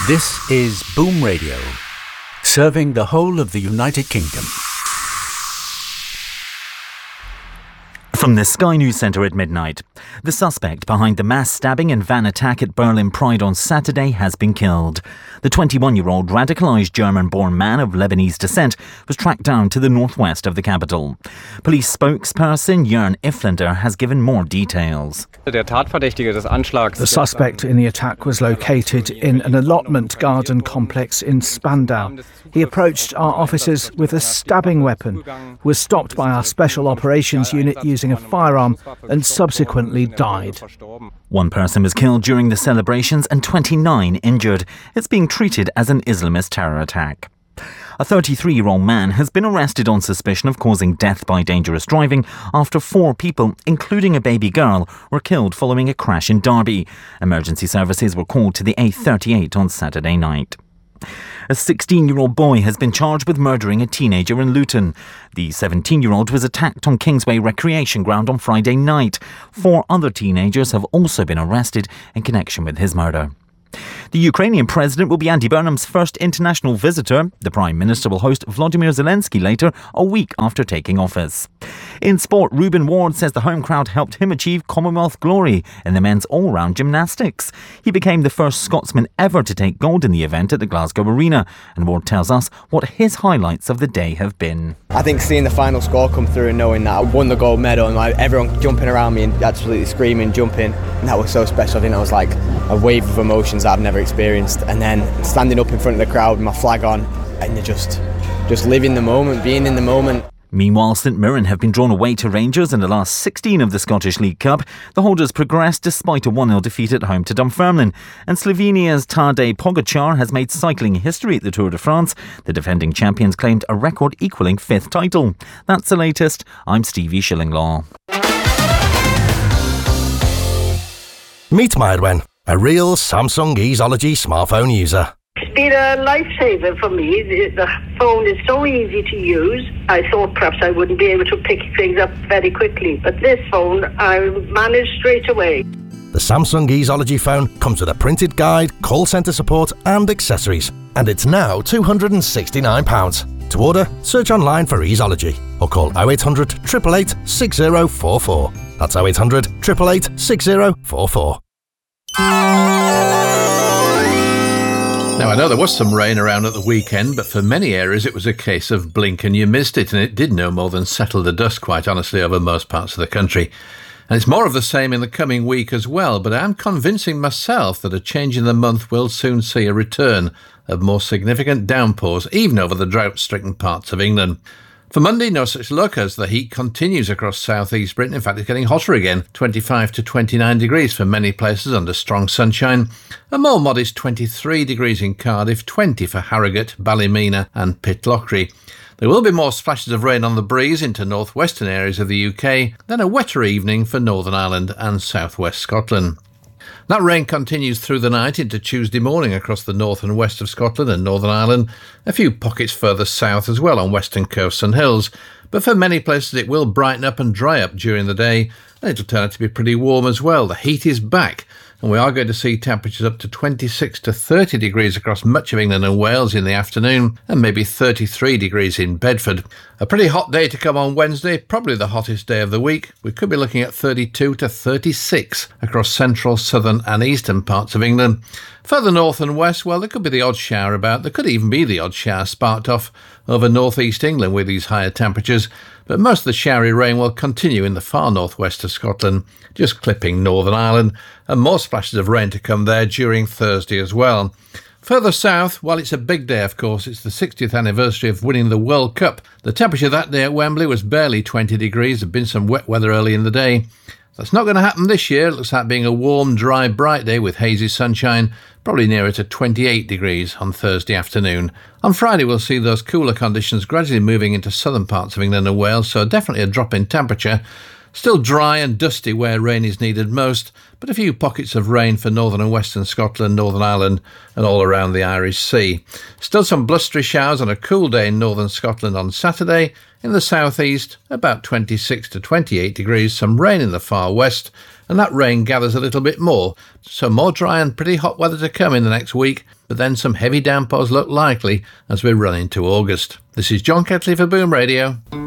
This is Boom Radio, serving the whole of the United Kingdom. From the Sky News Centre at midnight, the suspect behind the mass stabbing and van attack at Berlin Pride on Saturday has been killed. The 21-year-old radicalised German-born man of Lebanese descent was tracked down to the northwest of the capital. Police spokesperson Jörn Iflander has given more details. The suspect in the attack was located in an allotment garden complex in Spandau. He approached our officers with a stabbing weapon, was stopped by our Special Operations Unit using a firearm and subsequently died. One person was killed during the celebrations and 29 injured. It's being treated as an Islamist terror attack. A 33-year-old man has been arrested on suspicion of causing death by dangerous driving after 4 people, including a baby girl, were killed following a crash in Derby. Emergency services were called to the A38 on Saturday night. A 16-year-old boy has been charged with murdering a teenager in Luton. The 17-year-old was attacked on Kingsway Recreation Ground on Friday night. 4 other teenagers have also been arrested in connection with his murder. The Ukrainian president will be Andy Burnham's first international visitor. The Prime Minister will host Volodymyr Zelensky later, a week after taking office. In sport, Reuben Ward says the home crowd helped him achieve Commonwealth glory in the men's all-round gymnastics. He became the first Scotsman ever to take gold in the event at the Glasgow Arena, and Ward tells us what his highlights of the day have been. I think seeing the final score come through and knowing that I won the gold medal and everyone jumping around me and absolutely screaming, jumping, and that was so special. I think that was like a wave of emotions that I've never experienced, and then standing up in front of the crowd with my flag on and just living the moment, being in the moment. Meanwhile, St Mirren have been drawn away to Rangers in the last 16 of the Scottish League Cup. The holders progressed despite a 1-0 defeat at home to Dunfermline. And Slovenia's Tadej Pogačar has made cycling history at the Tour de France. The defending champions claimed a record equalling 5th title. That's the latest. I'm Stevie Shillinglaw. Meet Mairwen, a real Samsung Easeology smartphone user. It's been a lifesaver for me. The phone is so easy to use. I thought perhaps I wouldn't be able to pick things up very quickly, but this phone I managed straight away. The Samsung Easeology phone comes with a printed guide, call centre support and accessories, and it's now £269. To order, search online for Easeology or call 0800 888 6044. That's 0800 888 6044. Now, I know there was some rain around at the weekend, but for many areas it was a case of blink and you missed it, and it did no more than settle the dust, quite honestly, over most parts of the country. And it's more of the same in the coming week as well, but I'm convincing myself that a change in the month will soon see a return of more significant downpours, even over the drought-stricken parts of England. For Monday, no such luck as the heat continues across southeast Britain. In fact, it's getting hotter again, 25 to 29 degrees for many places under strong sunshine. A more modest 23 degrees in Cardiff, 20 for Harrogate, Ballymena and Pitlochry. There will be more splashes of rain on the breeze into northwestern areas of the UK, then a wetter evening for Northern Ireland and southwest Scotland. That rain continues through the night into Tuesday morning across the north and west of Scotland and Northern Ireland, a few pockets further south as well on western coasts and hills, but for many places it will brighten up and dry up during the day, and it'll turn out to be pretty warm as well. The heat is back, and we are going to see temperatures up to 26 to 30 degrees across much of England and Wales in the afternoon, and maybe 33 degrees in Bedford. A pretty hot day to come on Wednesday, probably the hottest day of the week. We could be looking at 32 to 36 across central, southern and eastern parts of England. Further north and west, well, there could be the odd shower about. There could even be the odd shower sparked off over northeast England with these higher temperatures, but most of the showery rain will continue in the far northwest of Scotland, just clipping Northern Ireland, and more splashes of rain to come there during Thursday as well. Further south, well, it's a big day, of course. It's the 60th anniversary of winning the World Cup. The temperature that day at Wembley was barely 20 degrees. There had been some wet weather early in the day. That's not going to happen this year. It looks like being a warm, dry, bright day with hazy sunshine, probably nearer to 28 degrees on Thursday afternoon. On Friday, we'll see those cooler conditions gradually moving into southern parts of England and Wales, so definitely a drop in temperature. Still dry and dusty where rain is needed most, but a few pockets of rain for northern and western Scotland, Northern Ireland and all around the Irish Sea. Still some blustery showers on a cool day in northern Scotland on Saturday. In the southeast, about 26 to 28 degrees, some rain in the far west, and that rain gathers a little bit more. So more dry and pretty hot weather to come in the next week, but then some heavy downpours look likely as we run into August. This is John Ketley for Boom Radio.